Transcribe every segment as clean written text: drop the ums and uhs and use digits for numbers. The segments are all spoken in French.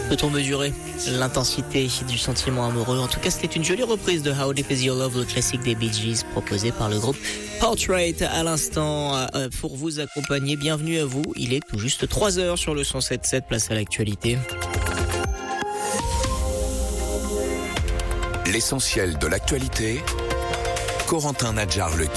Peut-on mesurer l'intensité du sentiment amoureux? En tout cas, c'était une jolie reprise de How Deep Is Your Love, le classique des Bee Gees, proposé par le groupe Portrait à l'instant pour vous accompagner. Bienvenue à vous. Il est tout juste 3h sur le 107.7, place à l'actualité. L'essentiel de l'actualité, Corentin Nadjar-Legui.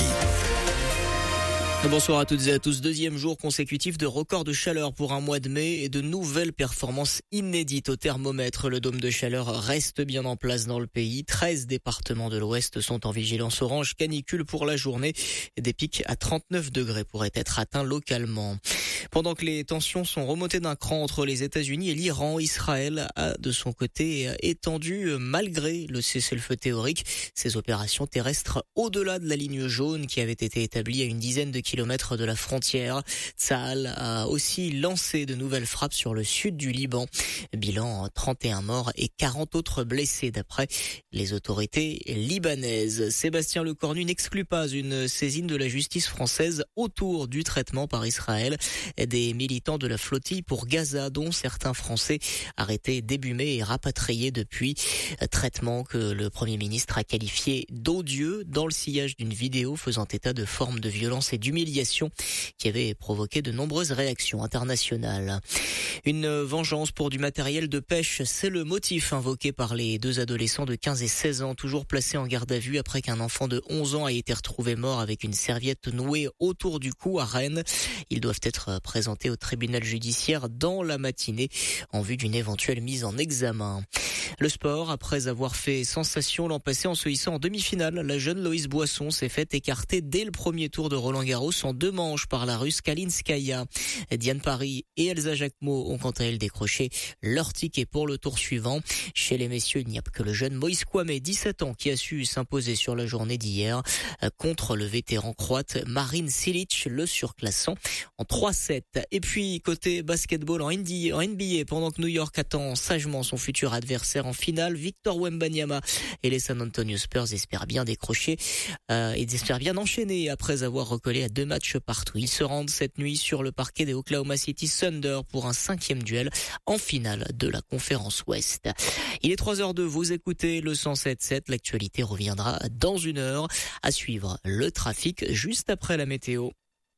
Bonsoir à toutes et à tous. Deuxième jour consécutif de record de chaleur pour un mois de mai et de nouvelles performances inédites au thermomètre. Le dôme de chaleur reste bien en place dans le pays. 13 départements de l'Ouest sont en vigilance orange canicule pour la journée. Des pics à 39 degrés pourraient être atteints localement. Pendant que les tensions sont remontées d'un cran entre les États-Unis et l'Iran, Israël a de son côté étendu, malgré le cessez-le-feu théorique, ses opérations terrestres au-delà de la ligne jaune qui avait été établie à une dizaine de kilomètres de la frontière. Tsahal a aussi lancé de nouvelles frappes sur le sud du Liban. Bilan 31 morts et 40 autres blessés d'après les autorités libanaises. Sébastien Lecornu n'exclut pas une saisine de la justice française autour du traitement par Israël des militants de la flottille pour Gaza, dont certains Français arrêtés début mai et rapatriés depuis. Traitement que le Premier ministre a qualifié d'odieux dans le sillage d'une vidéo faisant état de formes de violence et d'humiliation qui avait provoqué de nombreuses réactions internationales. Une vengeance pour du matériel de pêche, c'est le motif invoqué par les deux adolescents de 15 et 16 ans, toujours placés en garde à vue après qu'un enfant de 11 ans a été retrouvé mort avec une serviette nouée autour du cou à Rennes. Ils doivent être présentés au tribunal judiciaire dans la matinée en vue d'une éventuelle mise en examen. Le sport, après avoir fait sensation l'an passé en se hissant en demi-finale, la jeune Loïse Boisson s'est fait écarter dès le premier tour de Roland-Garros en 2 manches par la Russe Kalinskaya. Diane Paris et Elsa Jacquemot ont quant à elles décroché leur ticket pour le tour suivant. Chez les messieurs, il n'y a que le jeune Moïse Kouame, 17 ans, qui a su s'imposer sur la journée d'hier contre le vétéran croate Marin Cilic, le surclassant en 3-7. Et puis, côté basketball en NBA, pendant que New York attend sagement son futur adversaire en finale, Victor Wembanyama et les San Antonio Spurs espèrent bien décrocher et espèrent bien enchaîner après avoir recollé à 2 matchs partout. Ils se rendent cette nuit sur le parquet des Oklahoma City Thunder pour un 5e duel en finale de la conférence Ouest. Il est 3h02, vous écoutez le 107.7, l'actualité reviendra dans 1 heure. À suivre le trafic juste après la météo.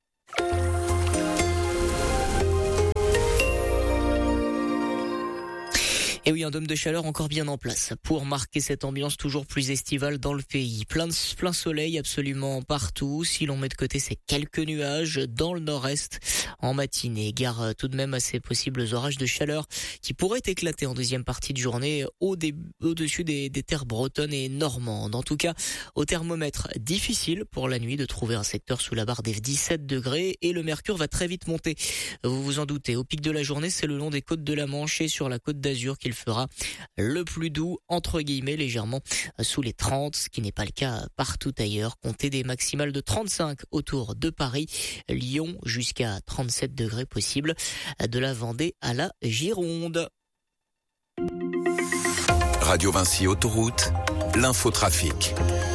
Et oui, un dôme de chaleur encore bien en place pour marquer cette ambiance toujours plus estivale dans le pays. Plein soleil absolument partout. Si l'on met de côté ces quelques nuages dans le nord-est en matinée, gare tout de même à ces possibles orages de chaleur qui pourraient éclater en deuxième partie de journée au-dessus des terres bretonnes et normandes. En tout cas, au thermomètre, difficile pour la nuit de trouver un secteur sous la barre des 17 degrés et le mercure va très vite monter. Vous vous en doutez. Au pic de la journée, c'est le long des côtes de la Manche et sur la côte d'Azur qu'il fera le plus doux, entre guillemets, légèrement sous les 30, ce qui n'est pas le cas partout ailleurs. Comptez des maximales de 35 autour de Paris, Lyon jusqu'à 37 degrés possible, de la Vendée à la Gironde. Radio Vinci Autoroute, l'infotrafic.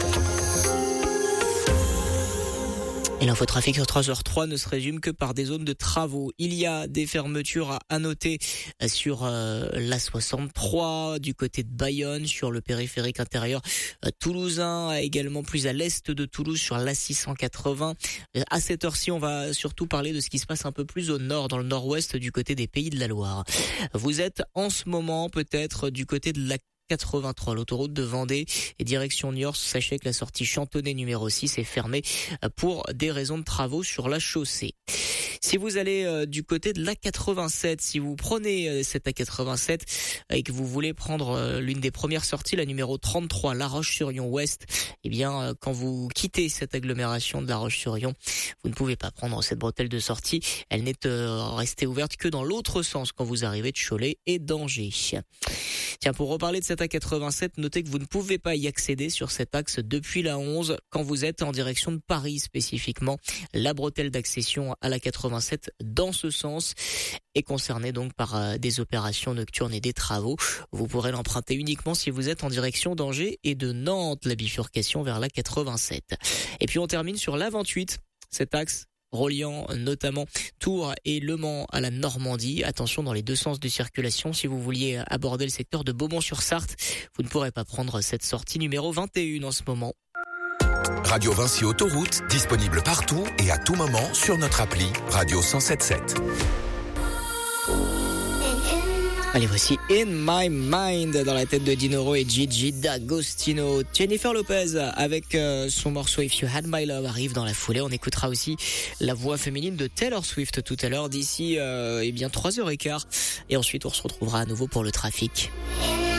Et l'infotrafic sur 3h03 ne se résume que par des zones de travaux. Il y a des fermetures à noter sur la 63, du côté de Bayonne, sur le périphérique intérieur toulousain, également plus à l'est de Toulouse sur la 680. À cette heure-ci, on va surtout parler de ce qui se passe un peu plus au nord, dans le nord-ouest, du côté des Pays de la Loire. Vous êtes en ce moment peut-être du côté de la 83, l'autoroute de Vendée et direction Niort. Sachez que la sortie Chantonnay numéro 6 est fermée pour des raisons de travaux sur la chaussée. Si vous allez du côté de l'A87, si vous prenez cette A87 et que vous voulez prendre l'une des premières sorties, la numéro 33, La Roche-sur-Yon Ouest, eh bien quand vous quittez cette agglomération de La Roche-sur-Yon, vous ne pouvez pas prendre cette bretelle de sortie. Elle n'est restée ouverte que dans l'autre sens quand vous arrivez de Cholet et d'Angers. Tiens, pour reparler de cette A87, notez que vous ne pouvez pas y accéder sur cet axe depuis la 11 quand vous êtes en direction de Paris spécifiquement. La bretelle d'accession à la 87 dans ce sens est concernée donc par des opérations nocturnes et des travaux. Vous pourrez l'emprunter uniquement si vous êtes en direction d'Angers et de Nantes, la bifurcation vers la 87. Et puis on termine sur la 28. Cet axe reliant notamment Tours et Le Mans à la Normandie. Attention dans les deux sens de circulation. Si vous vouliez aborder le secteur de Beaumont-sur-Sarthe, vous ne pourrez pas prendre cette sortie numéro 21 en ce moment. Radio Vinci Autoroute, disponible partout et à tout moment sur notre appli Radio 107.7. Allez, voici In My Mind dans la tête de Dinoro et Gigi D'Agostino. Jennifer Lopez avec son morceau If You Had My Love arrive dans la foulée. On écoutera aussi la voix féminine de Taylor Swift tout à l'heure d'ici 3h15. Et ensuite on se retrouvera à nouveau pour le trafic.